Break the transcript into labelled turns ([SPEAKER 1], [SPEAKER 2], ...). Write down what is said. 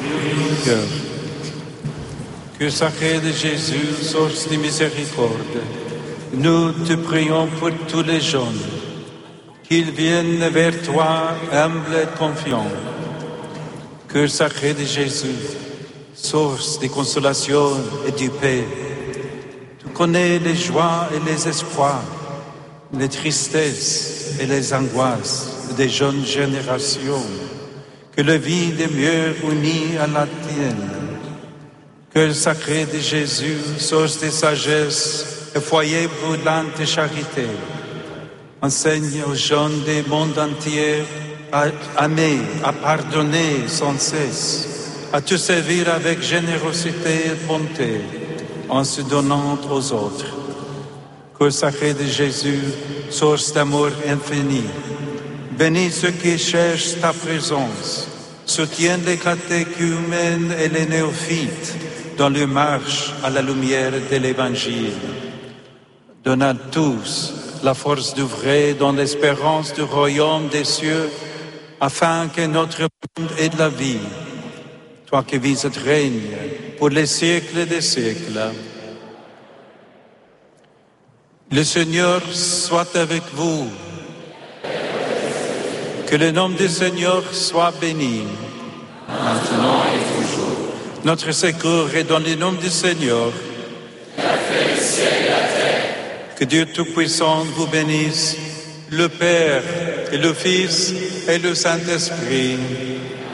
[SPEAKER 1] cœur. Cœur sacré de Jésus, source de miséricorde, nous te prions pour tous les jeunes, qu'ils viennent vers toi humbles et confiants. Cœur sacré de Jésus, source de consolation et de paix, tu connais les joies et les espoirs, les tristesses et les angoisses des jeunes générations, que la vie est mieux unie à la tienne. Cœur sacré de Jésus, source de sagesse et foyer brûlant de charité, enseigne aux jeunes du monde entier à aimer, à pardonner sans cesse, à te servir avec générosité et bonté, en se donnant aux autres. Cœur sacré de Jésus, source d'amour infini, bénis ceux qui cherchent ta présence, soutiens les catéchumènes et les néophytes dans leur marche à la lumière de l'Évangile. Donne à tous la force d'œuvrer dans l'espérance du royaume des cieux, afin que notre monde ait de la vie. Toi qui vis et règnes pour les siècles des siècles. Le Seigneur soit avec vous. Que le nom du Seigneur soit béni.
[SPEAKER 2] Maintenant et toujours.
[SPEAKER 1] Notre secours est dans le nom du Seigneur.
[SPEAKER 2] Qui a fait le ciel et la terre.
[SPEAKER 1] Que Dieu Tout-Puissant vous bénisse, le Père et le Fils et le Saint-Esprit.